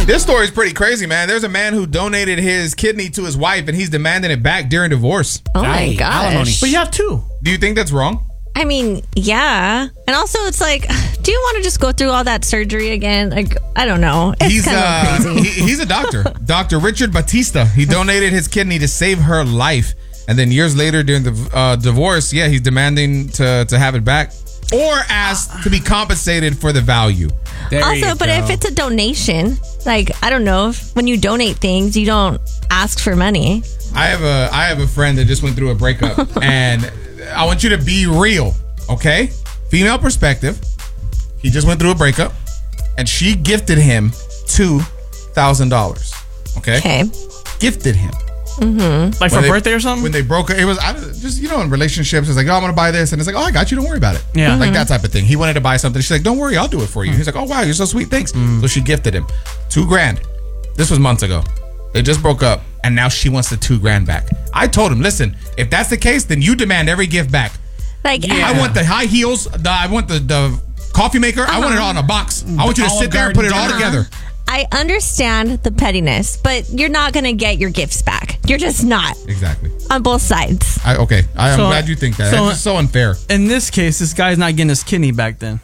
This story is pretty crazy, man. There's a man who donated his kidney to his wife, and he's demanding it back during divorce. Oh my Alimony. gosh. But you have two. Do you think that's wrong? I mean, yeah. And also, it's like, do you want to just go through all that surgery again? Like, I don't know. It's kind of crazy. He's a doctor. Dr. Richard Batista. He donated his kidney to save her life. And then years later during the divorce, he's demanding to have it back or asked to be compensated for the value. But if it's a donation, like, I don't know, when you donate things, you don't ask for money. I have a friend that just went through a breakup, and I want you to be real, okay? Female perspective. He just went through a breakup, and she gifted him $2,000. Okay? Gifted him. Mm-hmm. Like for a birthday or something? When they broke up, it was just, in relationships, it's like, oh, I'm going to buy this. And it's like, oh, I got you. Don't worry about it. Yeah. Like that type of thing. He wanted to buy something. She's like, don't worry, I'll do it for you. He's like, oh, wow, you're so sweet. Thanks. So she gifted him $2,000. This was months ago. They just broke up, and now she wants the $2,000 back. I told him, listen, if that's the case, then you demand every gift back. Like, I want the high heels. I want the coffee maker. I want it all in a box. I want you to sit there and put it all together. I understand the pettiness, but you're not going to get your gifts back. You're just not. Exactly. On both sides. I'm glad you think that. That's just so unfair. In this case, this guy's not getting his kidney back then.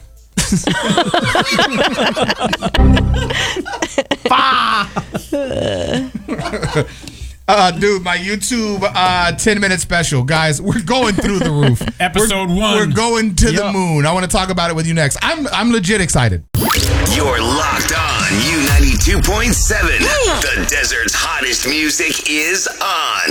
Dude, my YouTube 10-minute special. Guys, we're going through the roof. Episode 1. We're going to the moon. I want to talk about it with you next. I'm legit excited. You're locked on U92.7. The desert's hottest music is on.